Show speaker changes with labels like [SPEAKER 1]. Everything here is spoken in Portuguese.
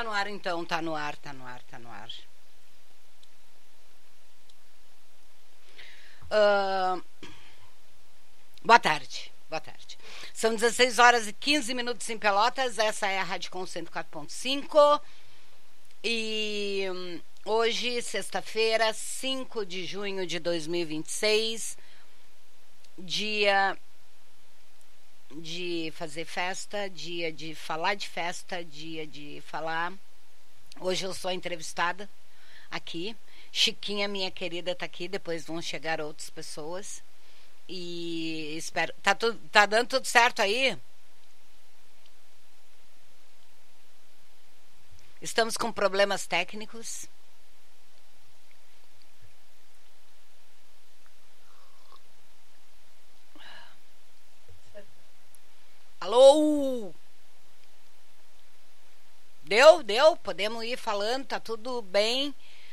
[SPEAKER 1] no ar então, tá no ar. Boa tarde. São 16 horas e 15 minutos em Pelotas, essa é a Rádio Com 104.5 e hoje, sexta-feira, 5 de junho de 2026, dia de fazer festa, dia de falar de festa, dia de falar. Hoje eu sou entrevistada aqui. Chiquinha, minha querida, tá aqui. Depois vão chegar outras pessoas. E espero. Tá dando tudo certo aí? Estamos com problemas técnicos. Alô? Deu? Podemos ir falando, tá tudo bem.